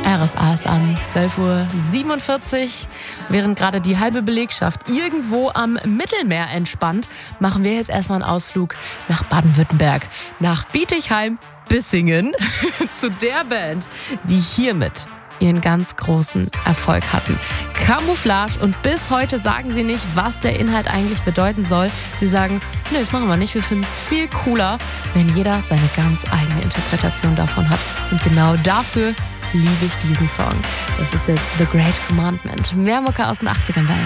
RSA ist an 12:47 Uhr. Während gerade die halbe Belegschaft irgendwo am Mittelmeer entspannt, machen wir jetzt erstmal einen Ausflug nach Baden-Württemberg, nach Bietigheim-Bissingen zu der Band, die hiermit ihren ganz großen Erfolg hatten. Camouflage, und bis heute sagen sie nicht, was der Inhalt eigentlich bedeuten soll. Sie sagen, nee, das machen wir nicht. Wir finden es viel cooler, wenn jeder seine ganz eigene Interpretation davon hat. Und genau dafür liebe ich diesen Song. Das ist jetzt The Great Commandment. Mehr Mucke aus den 80ern bei